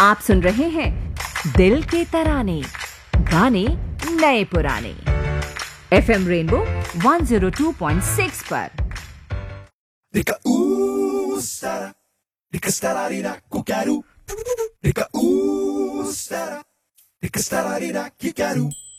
आप सुन रहे हैं दिल के तराने, गाने नए पुराने। FM रेनबो 102.6 पर। Dica sara, dica stararira cucaru. Dica sara, dica stararira kikaru.